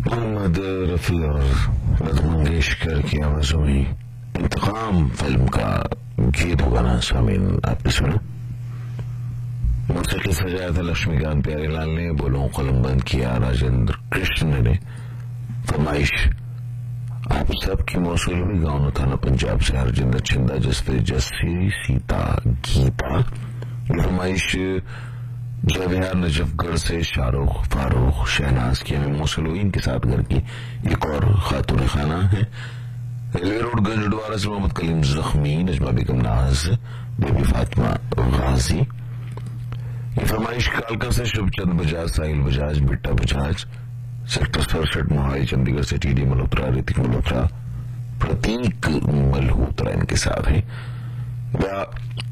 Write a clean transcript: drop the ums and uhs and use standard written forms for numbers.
मोहम्मद रफी और लता मंगेशकर की आवाजों में इंतकाम फिल्म का गीत होगा ना सामीन, आपने सुना? मौसीकी सजाया था लक्ष्मीकांत प्यारेलाल ने, बोलों कलम बंद किया राजेंद्र कृष्ण ने। फरमाइश आप सबकी मौसूल हुई गाँव थाना पंजाब से हरजिंदर छिंदा, जसते जस्सी सीता गीता। फरमाइश जयविहार नजफगढ़ से शाहरुख फारूक शहनाज की हमें मौसूल हुई। इनके साथ घर की एक और खातून खाना है। रेलवे रोड गंजडवारा से मोहम्मद कलीम जख्मी, नजमा बेगम नाज, बेबी फातिमा गाजी। ये फरमाइश कालका से शुभचंद बजाज, साहिल बजाज, बिट्टा बजाज, सेक्टर 67 मोहाली चंडीगढ़ से टीडी मल्होत्रा, ऋतिक मल्होत्रा, प्रतीक मल्होत्रा इनके साथ है।